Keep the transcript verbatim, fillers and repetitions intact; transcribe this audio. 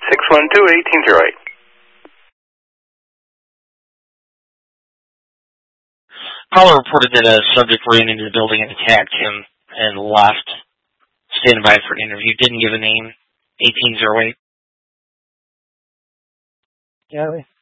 six one two, one eight zero eight. Caller reported that a subject ran into the building and attacked him and left. Standing by for an interview. Didn't give a name. eighteen oh eight. Yeah.